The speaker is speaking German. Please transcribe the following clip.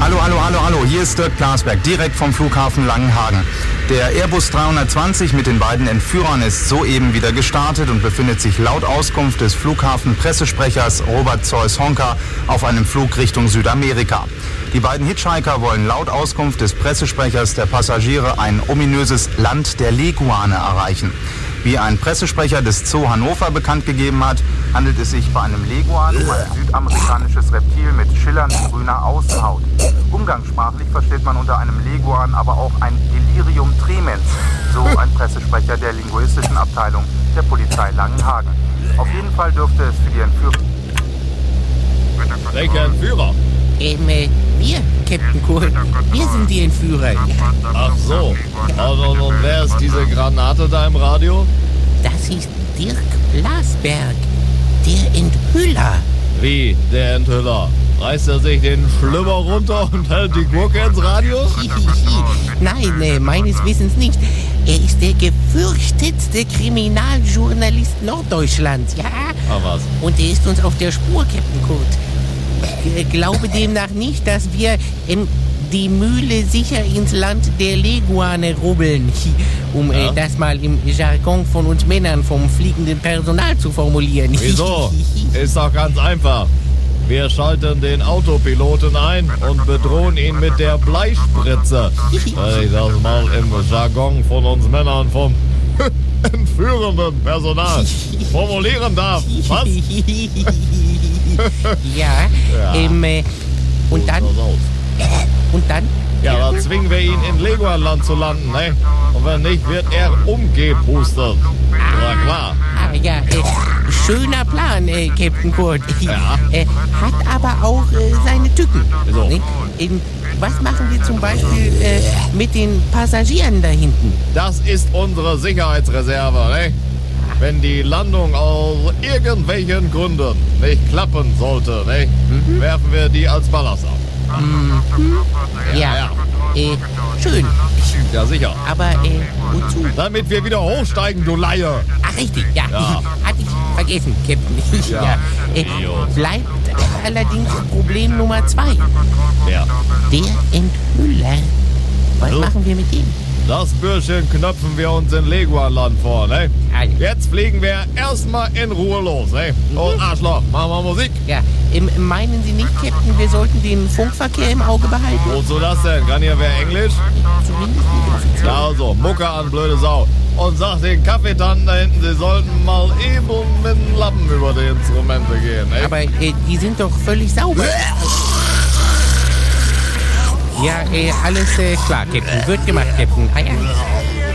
Hallo, hier ist Dirk Plasberg, direkt vom Flughafen Langenhagen. Der Airbus 320 mit den beiden Entführern ist soeben wieder gestartet und befindet sich laut Auskunft des Flughafenpressesprechers Robert Zeus-Honka auf einem Flug Richtung Südamerika. Die beiden Hitchhiker wollen laut Auskunft des Pressesprechers der Passagiere ein ominöses Land der Leguane erreichen. Wie ein Pressesprecher des Zoo Hannover bekannt gegeben hat, handelt es sich bei einem Leguan um ein südamerikanisches Reptil mit schillernd grüner Außenhaut. Umgangssprachlich versteht man unter einem Leguan aber auch ein Delirium tremens, so ein Pressesprecher der linguistischen Abteilung der Polizei Langenhagen. Auf jeden Fall dürfte es für die Entführer... Welcher Entführer? Wir, Captain Kurt. Wir sind die Entführer. Ach so. Und wer ist diese Granate da im Radio? Das ist Dirk Plasberg, der Enthüller. Wie, der Enthüller? Reißt er sich den Schlüpper runter und hält die Gurke ins Radio? Nein, meines Wissens nicht. Er ist der gefürchtetste Kriminaljournalist Norddeutschlands, ja? Ach was. Und er ist uns auf der Spur, Captain Kurt. Ich glaube demnach nicht, dass wir die Mühle sicher ins Land der Leguane rubbeln, um das mal im Jargon von uns Männern vom fliegenden Personal zu formulieren. Wieso? Ist doch ganz einfach. Wir schalten den Autopiloten ein und bedrohen ihn mit der Bleispritze. Wenn ich das mal im Jargon von uns Männern vom entführenden Personal formulieren darf. Was? Ja, und dann? Und dann? Ja, da zwingen wir ihn in Leguanland zu landen, ne? Und wenn nicht, wird er umgepustet. Na klar. Ja, schöner Plan, Captain Kurt. Ja. Hat aber auch seine Tücken. Wieso? Ne? Was machen wir zum Beispiel mit den Passagieren da hinten? Das ist unsere Sicherheitsreserve, ne? Wenn die Landung aus irgendwelchen Gründen nicht klappen sollte, ne? Werfen wir die als Ballast ab. Ja. Schön. Ja, sicher. Aber wozu? Damit wir wieder hochsteigen, du Laie. Ach, richtig, ja. Hatte ich vergessen, Captain. Ja. Bleibt allerdings Problem Nummer 2. Ja. Der Enthüller. Was machen wir mit dem? Das Bürschchen knöpfen wir uns in Leguanland vor, ne? Jetzt fliegen wir erstmal in Ruhe los, ne? Und Arschloch, machen wir Musik. Ja, meinen Sie nicht, Captain, wir sollten den Funkverkehr im Auge behalten? Wozu das denn? Kann hier wer Englisch? Zumindest nicht offiziell. Ja, also, Mucke an, blöde Sau. Und sag den Kaffeetanten da hinten, sie sollten mal eben mit dem Lappen über die Instrumente gehen, ne? Aber die sind doch völlig sauber. Ja, alles klar, Captain. Wird gemacht, Captain.